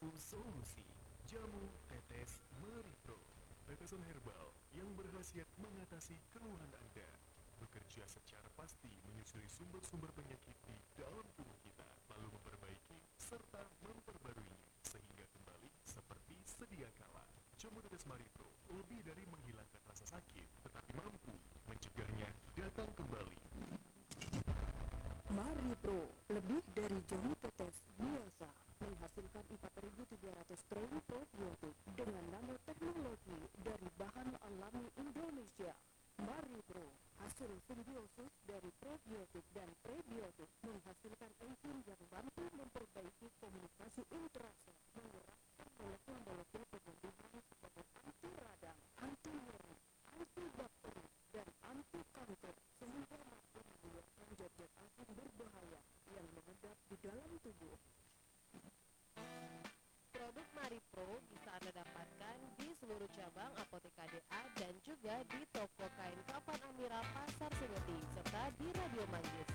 satu solusi. Jamu tetes Maripro. Tetesan herbal yang berkhasiat mengatasi keluhan Anda. Bekerja secara pasti menyusuri sumber-sumber penyakit di dalam tubuh kita, lalu memperbaiki serta memperbaruinya sehingga kembali seperti sedia kala. Jamu tetes Maripro lebih dari menghilangkan rasa sakit, tetapi mampu mencegahnya datang kembali. Maripro, lebih dari jamu tetes biasa, menghasilkan 4.300 strain probiotik dengan nanoteknologi dari bahan alami Indonesia. Maripro, hasil simbiosis dari probiotik dan prebiotik, menghasilkan enzim yang mampu memperbaiki komunikasi intrasel, menggerakkan molekul-molekul penyembuhan sebagai anti radang, anti nyeri, antibakteri, dan anti kanker, sehingga mampu mengeluarkan zat-zat asing berbahaya yang mengendap di dalam tubuh. Produk Maripro bisa Anda dapatkan di seluruh cabang Apotek KDA dan juga di toko kain Papan Amira Pasar Semeti serta di Radio Manggis.